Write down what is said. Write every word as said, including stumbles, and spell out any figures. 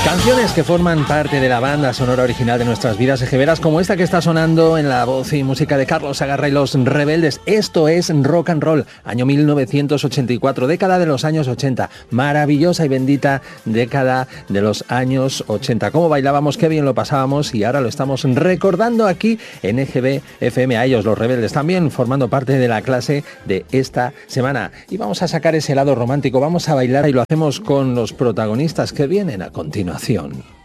Canciones que forman parte de la banda sonora original de nuestras vidas ejeveras, como esta que está sonando en la voz y música de Carlos Sagarra y Los Rebeldes. Esto es Rock and Roll, año mil novecientos ochenta y cuatro, década de los años ochenta, maravillosa y bendita década de los años ochenta. Cómo bailábamos, qué bien lo pasábamos, y ahora lo estamos recordando aquí en E G B F M. A ellos, Los Rebeldes, también formando parte de la clase de esta semana. Y vamos a sacar ese lado romántico, vamos a bailar, y lo hacemos con los protagonistas que vienen a continuación.